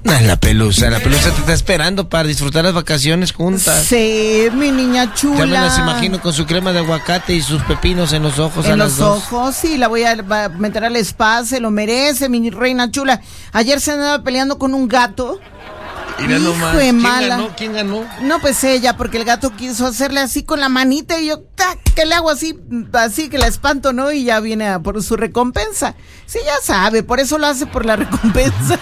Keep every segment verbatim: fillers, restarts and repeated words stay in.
Ah, la Pelusa, la Pelusa te está esperando para disfrutar las vacaciones juntas. Sí, mi niña chula. Ya me las imagino con su crema de aguacate y sus pepinos en los ojos. En a los las dos. ojos, sí, la voy a, va a meter al spa, se lo merece, mi reina chula. Ayer se andaba peleando con un gato. Mira Hijo nomás, de ¿quién mala. ganó? ¿Quién ganó? No, pues ella, porque el gato quiso hacerle así con la manita y yo, ¡tac! Que le hago así, así que la espanto, ¿no? Y ya viene a por su recompensa. Sí, ya sabe, por eso lo hace por la recompensa.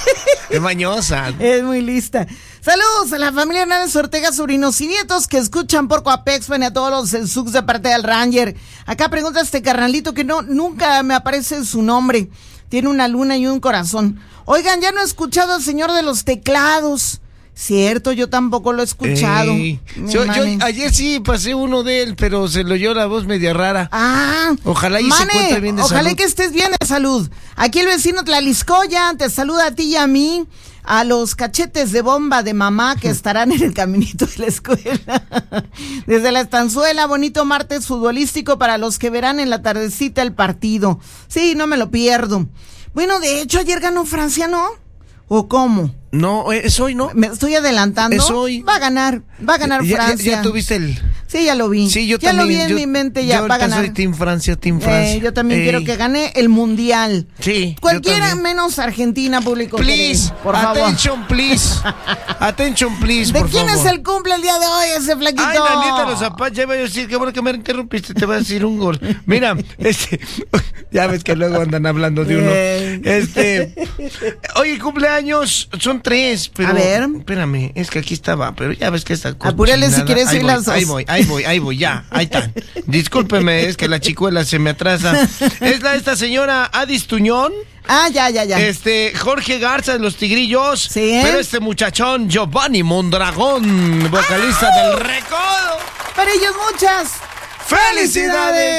Es mañosa. Es muy lista. Saludos a la familia Hernández Ortega, sobrinos y nietos que escuchan por Coapex, y a todos los subs de parte del Ranger. Acá pregunta este carnalito que no, nunca me aparece su nombre. Tiene una luna y un corazón. Oigan, ya no he escuchado al señor de los teclados. Cierto, yo tampoco lo he escuchado. Ey, yo, yo ayer sí pasé uno de él, pero se le oyó la voz media rara. Ah, ojalá y Mane, se encuentre bien de ojalá salud. que estés bien de salud. Aquí el vecino Tlaliscoya te saluda a ti y a mí, a los cachetes de bomba de mamá que estarán en el caminito de la escuela. Desde la estanzuela, bonito martes futbolístico para los que verán en la tardecita el partido. Sí, no me lo pierdo. Bueno, de hecho ayer ganó Francia, ¿no? ¿O cómo? No, es hoy, ¿no? Me estoy adelantando. Es hoy. Va a ganar, va a ganar ya, Francia. Ya, ya tuviste el... Sí, ya lo vi. Sí, yo ya también. lo vi en yo, mi mente, ya yo va a ganar. soy Team Francia, Team Francia. Eh, yo también Ey. quiero que gane el mundial. Sí. Cualquiera menos Argentina, público. Please, por favor. attention, please. Attention, please, ¿De por quién favor. es el cumple el día de hoy, ese flaquito? Ay, la nieta de los zapatos, ya iba a decir, qué bueno que me interrumpiste, te voy a decir un gol. Mira, este, ya ves que luego andan hablando de uno. Eh. Este, oye, cumpleaños, son tres, pero... A ver. Espérame, es que aquí estaba, pero ya ves que esta cosa... Apúrale si quieres ahí ir voy, las dos. Ahí voy, ahí voy, ahí voy, ya, ahí está. Discúlpeme, es que la chicuela se me atrasa. Es la esta señora Adis Tuñón. Ah, ya, ya, ya. Este, Jorge Garza de los Tigrillos. Sí, ¿eh? Pero este muchachón, Giovanni Mondragón, vocalista ¡Ay! del Recodo. Para ellos muchas ¡Felicidades!